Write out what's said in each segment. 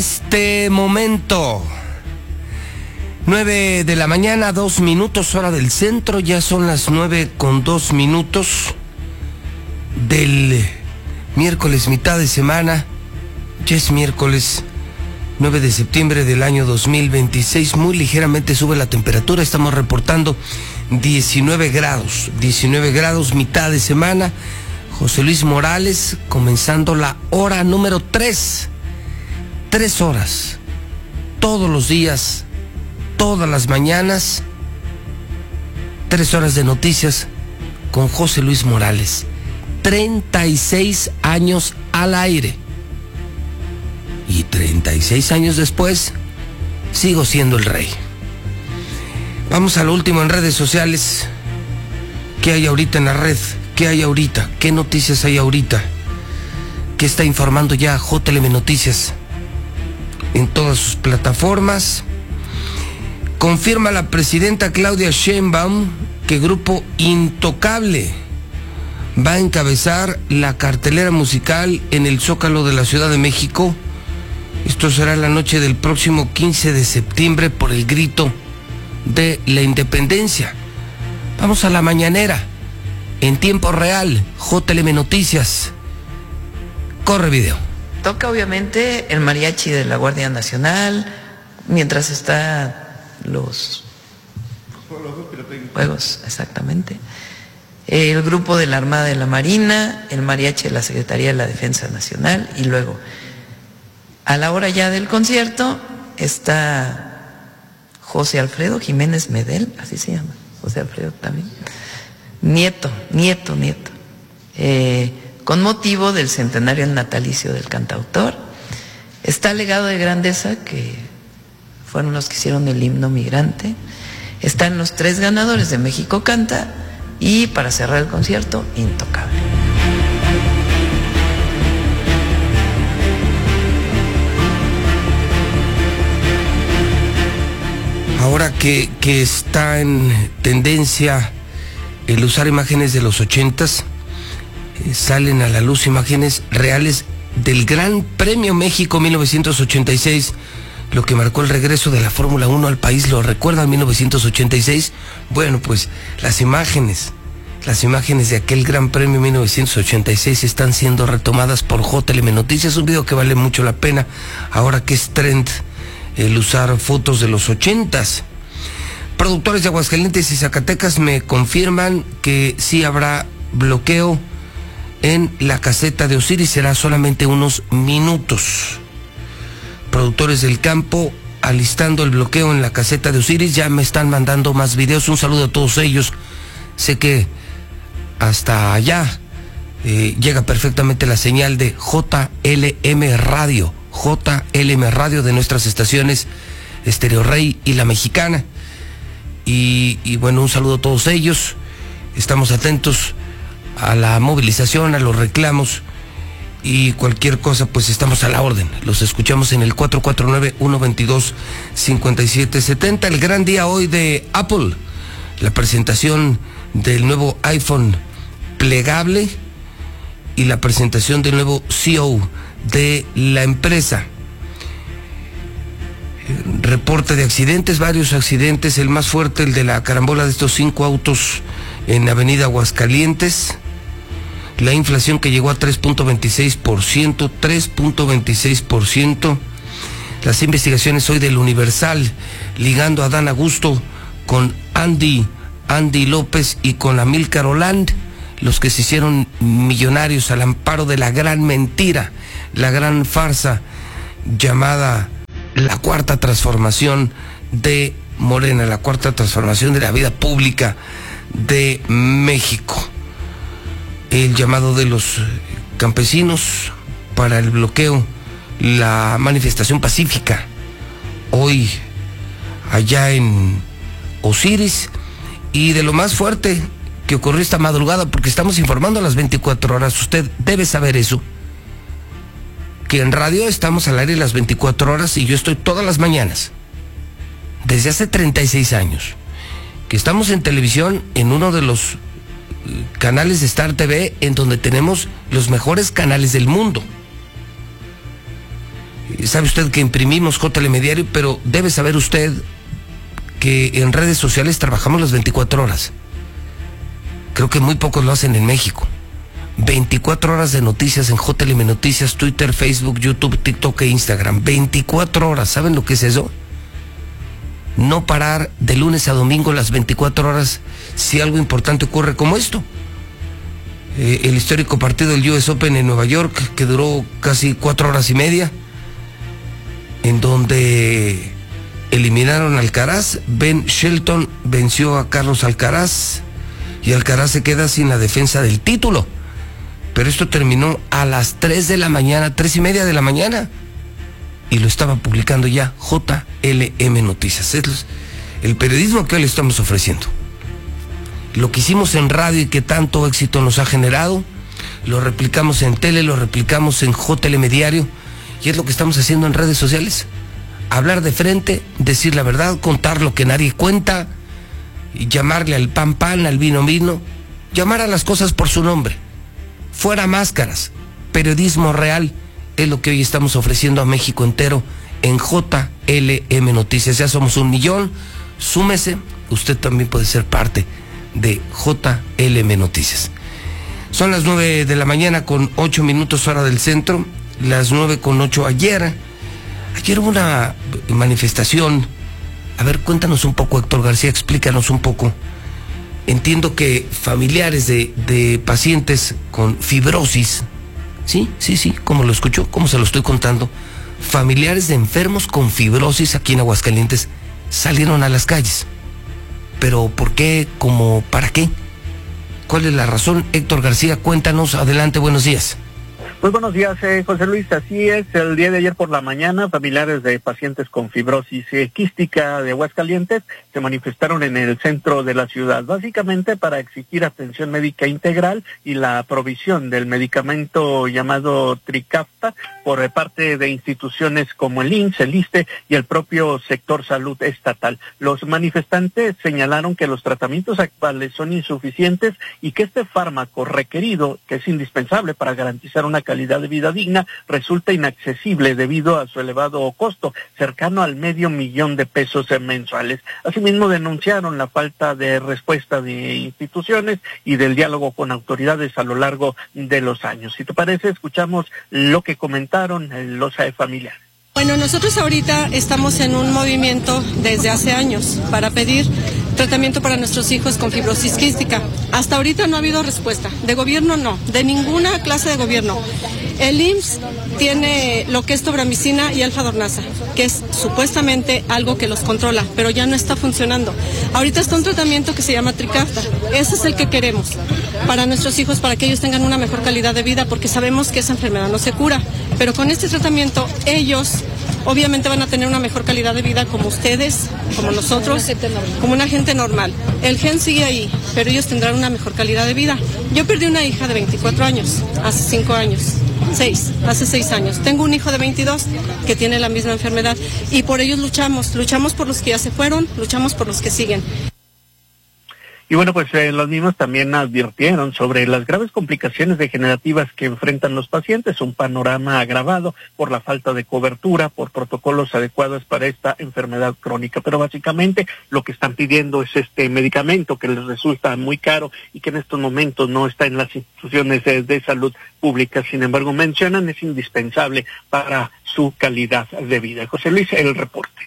Este momento, 9 de la mañana, 2 minutos, hora del centro. Ya son las 9:02 del miércoles, mitad de semana. Ya es miércoles 9 de septiembre del año 2026. Muy ligeramente sube la temperatura. Estamos reportando 19 grados, mitad de semana. José Luis Morales, comenzando la hora número 3. 3 horas, todos los días, todas las mañanas, 3 horas de noticias con José Luis Morales. 36 años al aire. Y 36 años después, sigo siendo el rey. Vamos a lo último en redes sociales. ¿Qué hay ahorita en la red? ¿Qué hay ahorita? ¿Qué noticias hay ahorita? ¿Qué está informando ya JLM Noticias? En todas sus plataformas. Confirma la presidenta Claudia Sheinbaum que Grupo Intocable va a encabezar la cartelera musical en el Zócalo de la Ciudad de México. Esto será la noche del próximo 15 de septiembre por el grito de la independencia. Vamos a la mañanera en tiempo real. JLM Noticias. Corre video. Toca obviamente el mariachi de la Guardia Nacional, mientras está los juegos, exactamente. El grupo de la Armada de la Marina, el mariachi de la Secretaría de la Defensa Nacional, y luego, a la hora ya del concierto, está José Alfredo Jiménez Medel, así se llama, José Alfredo también, nieto. Con motivo del centenario natalicio del cantautor. Está Legado de Grandeza, que fueron los que hicieron el himno migrante. Están los 3 ganadores de México Canta. Y para cerrar el concierto, Intocable. Ahora que está en tendencia el usar imágenes de los 80s, salen a la luz imágenes reales del Gran Premio México 1986, lo que marcó el regreso de la Fórmula 1 al país. ¿Lo recuerdan? 1986. Bueno, pues las imágenes de aquel Gran Premio 1986 están siendo retomadas por JLM Noticias. Un video que vale mucho la pena ahora que es trend el usar fotos de los 80s. Productores de Aguascalientes y Zacatecas me confirman que sí habrá bloqueo en la caseta de Osiris. Será solamente unos minutos. Productores del campo alistando el bloqueo en la caseta de Osiris. Ya me están mandando más videos. Un saludo a todos ellos. Sé que hasta allá llega perfectamente la señal de JLM Radio de nuestras estaciones Estéreo Rey y La Mexicana. Y bueno, un saludo a todos ellos. Estamos atentos a la movilización, a los reclamos, y cualquier cosa, pues estamos a la orden. Los escuchamos en el 449-122-5770. El gran día hoy de Apple, la presentación del nuevo iPhone plegable y la presentación del nuevo CEO de la empresa. Reporte de accidentes, varios accidentes. El más fuerte, el de la carambola de estos 5 autos en Avenida Aguascalientes. La inflación que llegó a 3.26%. Las investigaciones hoy del Universal, ligando a Dan Augusto con Andy López y con Amílcar Oland, los que se hicieron millonarios al amparo de la gran mentira, la gran farsa llamada la Cuarta Transformación de Morena, la Cuarta Transformación de la vida pública de México. El llamado de los campesinos para el bloqueo, la manifestación pacífica hoy allá en Osiris, y de lo más fuerte que ocurrió esta madrugada, porque estamos informando a las 24 horas, usted debe saber eso, que en radio estamos al aire las 24 horas y yo estoy todas las mañanas, desde hace 36 años, que estamos en televisión en uno de los canales de Star TV, en donde tenemos los mejores canales del mundo. Sabe usted que imprimimos Telediario, pero debe saber usted que en redes sociales trabajamos las 24 horas. Creo que muy pocos lo hacen en México. 24 horas de noticias en JLM Noticias, Twitter, Facebook, YouTube, TikTok e Instagram. 24 horas, ¿saben lo que es eso? No parar de lunes a domingo las 24 horas si algo importante ocurre como esto. El histórico partido del US Open en Nueva York, que duró casi 4 horas y media, en donde eliminaron a Alcaraz. Ben Shelton venció a Carlos Alcaraz y Alcaraz se queda sin la defensa del título. Pero esto terminó a las 3 de la mañana, 3:30 de la mañana. Y lo estaba publicando ya JLM Noticias. Es el periodismo que hoy le estamos ofreciendo. Lo que hicimos en radio y que tanto éxito nos ha generado, lo replicamos en tele, lo replicamos en JLM Diario, y es lo que estamos haciendo en redes sociales. Hablar de frente, decir la verdad, contar lo que nadie cuenta, y llamarle al pan pan, al vino vino, llamar a las cosas por su nombre. Fuera máscaras, periodismo real, es lo que hoy estamos ofreciendo a México entero en JLM Noticias. Ya somos 1 millón, súmese, usted también puede ser parte de JLM Noticias. Son las 9 de la mañana con 8 minutos hora del centro, las 9:08 ayer hubo una manifestación. A ver, cuéntanos un poco, Héctor García, explícanos un poco. Entiendo que familiares de pacientes con fibrosis, sí, como lo escucho, como se lo estoy contando, familiares de enfermos con fibrosis aquí en Aguascalientes salieron a las calles. Pero ¿por qué? ¿Cómo? ¿Para qué? ¿Cuál es la razón? Héctor García, cuéntanos, adelante, buenos días. Muy buenos días, José Luis. Así es, el día de ayer por la mañana, familiares de pacientes con fibrosis quística de Aguascalientes se manifestaron en el centro de la ciudad, básicamente para exigir atención médica integral y la provisión del medicamento llamado Trikafta por parte de instituciones como el IMSS, el ISSSTE y el propio sector salud estatal. Los manifestantes señalaron que los tratamientos actuales son insuficientes y que este fármaco requerido, que es indispensable para garantizar una calidad de vida digna, resulta inaccesible debido a su elevado costo, cercano al $500,000 de pesos mensuales. Asimismo, denunciaron la falta de respuesta de instituciones y del diálogo con autoridades a lo largo de los años. Si te parece, escuchamos lo que comentaron los familiares. Bueno, nosotros ahorita estamos en un movimiento desde hace años para pedir tratamiento para nuestros hijos con fibrosis quística. Hasta ahorita no ha habido respuesta. De gobierno no, de ninguna clase de gobierno. El IMSS tiene lo que es tobramicina y alfa-dornasa, que es supuestamente algo que los controla, pero ya no está funcionando. Ahorita está un tratamiento que se llama Trikafta. Ese es el que queremos para nuestros hijos, para que ellos tengan una mejor calidad de vida, porque sabemos que esa enfermedad no se cura. Pero con este tratamiento ellos obviamente van a tener una mejor calidad de vida, como ustedes, como nosotros, como una gente normal. El gen sigue ahí, pero ellos tendrán una mejor calidad de vida. Yo perdí una hija de 24 años, hace 5 años, hace 6 años. Tengo un hijo de 22 que tiene la misma enfermedad y por ellos luchamos por los que ya se fueron, luchamos por los que siguen. Y bueno, pues los mismos también advirtieron sobre las graves complicaciones degenerativas que enfrentan los pacientes, un panorama agravado por la falta de cobertura, por protocolos adecuados para esta enfermedad crónica. Pero básicamente lo que están pidiendo es este medicamento que les resulta muy caro y que en estos momentos no está en las instituciones de salud pública. Sin embargo, mencionan es indispensable para su calidad de vida. José Luis, el reporte.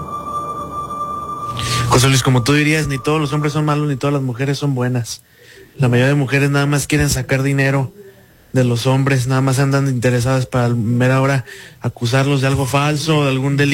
José Luis, como tú dirías, ni todos los hombres son malos, ni todas las mujeres son buenas. La mayoría de mujeres nada más quieren sacar dinero de los hombres, nada más andan interesadas para a mera hora acusarlos de algo falso, de algún delito.